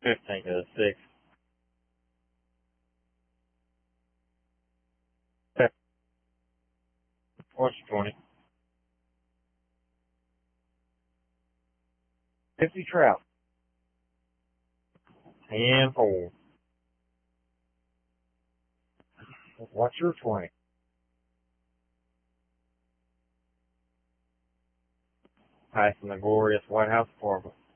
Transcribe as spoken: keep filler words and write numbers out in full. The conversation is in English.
fifteen to the sixth. What's twenty? fifty trout. ten four. What's your twenty? Passing the glorious White House Apartment.